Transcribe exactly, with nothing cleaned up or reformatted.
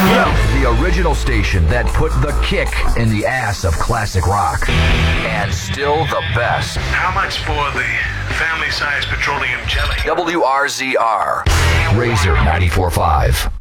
The original station that put the kick in the ass of classic rock. And still the best. How much for the family-sized petroleum jelly? W R Z R. Razor ninety-four point five.